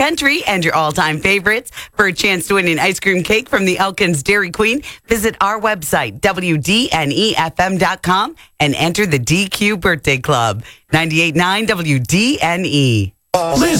country and your all-time favorites. For a chance to win an ice cream cake from the Elkins Dairy Queen, visit our website, WDNEFM.com, and enter the DQ Birthday Club. 98.9 WDNE. Liz